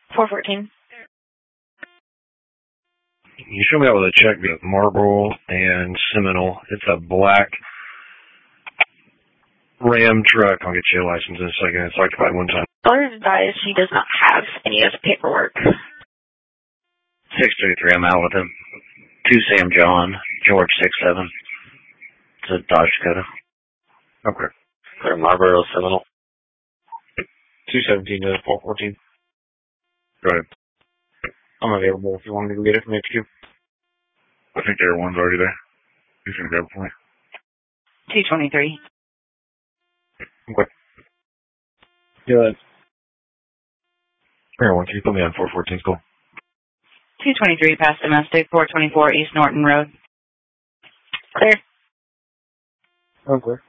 414. You should be able to check the Marlboro and Seminole. It's a black Ram truck. I'll get you a license in a second. It's occupied one time. Caller advised he does not have any of the paperwork. 633, I'm out with him. 2 Sam John, George 67. It's a Dodge Dakota. Okay. Go to Marlboro Seminole. 217 to 414. Go ahead. I'm available if you want me to go get it from HQ. I think everyone's already there. He's going to grab it for me. 223. Okay. Good. Everyone, can you put me on 414 school? 223 past domestic, 424 East Norton Road. Clear. Okay.